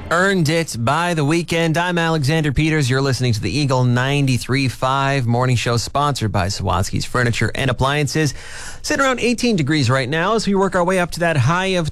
Earned It by The Weeknd. I'm Alexander Peters. You're listening to the Eagle 93.5 morning show, sponsored by Sawatsky's Furniture and Appliances. Sitting around 18 degrees right now as we work our way up to that high of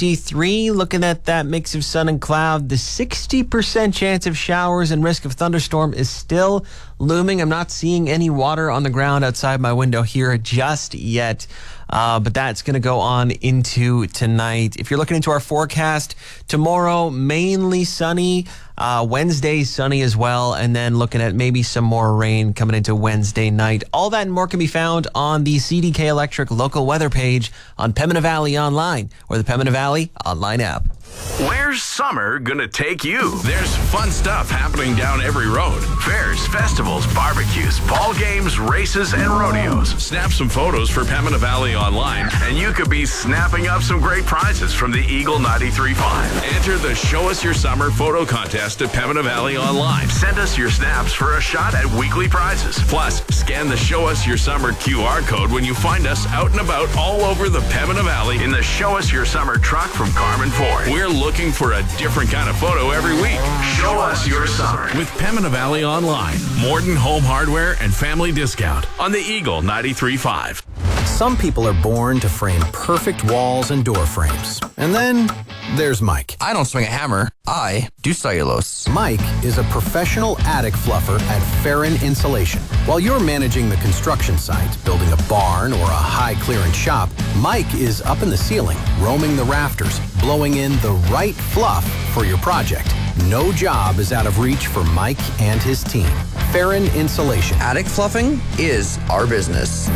23. Looking at that mix of sun and cloud, the 60% chance of showers and risk of thunderstorm is still looming. I'm not seeing any water on the ground outside my window here just yet. But that's going to go on into tonight. If you're looking into our forecast, tomorrow, mainly sunny. Wednesday, sunny as well. And then looking at maybe some more rain coming into Wednesday night. All that and more can be found on the CDK Electric local weather page on Pembina Valley Online or the Pembina Valley online app. Where's summer gonna take you? There's fun stuff happening down every road. Fairs, festivals, barbecues, ball games, races, and rodeos. Snap some photos for Pembina Valley Online, and you could be snapping up some great prizes from the Eagle 93.5. Enter the Show Us Your Summer photo contest at Pembina Valley Online. Send us your snaps for a shot at weekly prizes. Plus, scan the Show Us Your Summer QR code when you find us out and about all over the Pembina Valley in the Show Us Your Summer truck from Carmen Ford. We're looking for a different kind of photo every week. Show us your summer with Pembina Valley Online, Morden Home Hardware and Family Discount on the Eagle 93.5. Some people are born to frame perfect walls and door frames. And then there's Mike. I don't swing a hammer. I do cellulose. Mike is a professional attic fluffer at Farron Insulation. While you're managing the construction site, building a barn or a high-clearance shop, Mike is up in the ceiling, roaming the rafters, blowing in the right fluff for your project. No job is out of reach for Mike and his team. Farron Insulation. Attic fluffing is our business.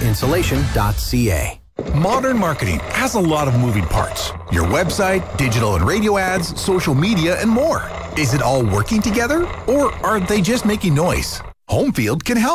FarronInsulation.ca. Modern marketing has a lot of moving parts. Your website, digital and radio ads, social media, and more. Is it all working together, or are they just making noise? Homefield can help.